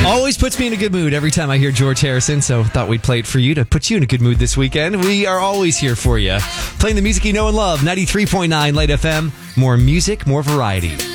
Always puts me in a good mood every time I hear George Harrison, so thought we'd play it for you to put you in a good mood this weekend. We are always here for you. Playing the music you know and love, 93.9 Light FM. More music, more variety.